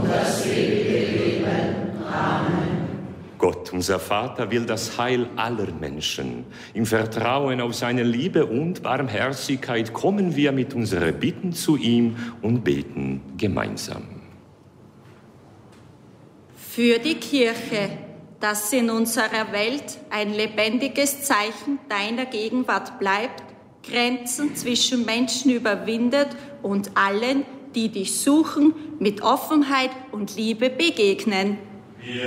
das ewige Leben. Amen. Gott, unser Vater, will das Heil aller Menschen. Im Vertrauen auf seine Liebe und Barmherzigkeit kommen wir mit unseren Bitten zu ihm und beten gemeinsam. Für die Kirche, dass in unserer Welt ein lebendiges Zeichen deiner Gegenwart bleibt, Grenzen zwischen Menschen überwindet und allen, die dich suchen, mit Offenheit und Liebe begegnen.